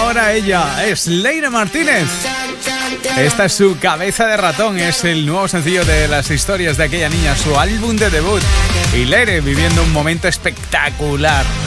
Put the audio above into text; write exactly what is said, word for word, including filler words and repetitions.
ahora ella es Leire Martínez. Esta es su Cabeza de Ratón, es el nuevo sencillo de Las Historias de Aquella Niña, su álbum de debut. Y Leire viviendo un momento espectacular.